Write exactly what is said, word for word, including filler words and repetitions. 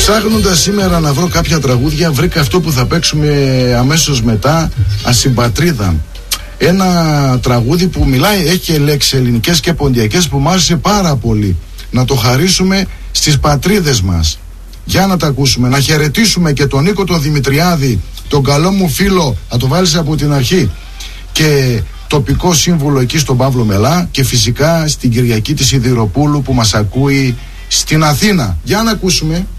Ψάχνοντας σήμερα να βρω κάποια τραγούδια, βρήκα αυτό που θα παίξουμε αμέσως μετά, Ασυμπατρίδα. Ένα τραγούδι που μιλάει, έχει λέξεις ελληνικές και ποντιακές που μου άρεσε πάρα πολύ. Να το χαρίσουμε στις πατρίδες μας. Για να τα ακούσουμε, να χαιρετήσουμε και τον Νίκο τον Δημητριάδη, τον καλό μου φίλο, να το βάλεις από την αρχή, και τοπικό σύμβουλο εκεί στον Παύλο Μελά, και φυσικά στην Κυριακή της Σιδηροπούλου που μας ακούει στην Αθήνα. Για να ακούσουμε.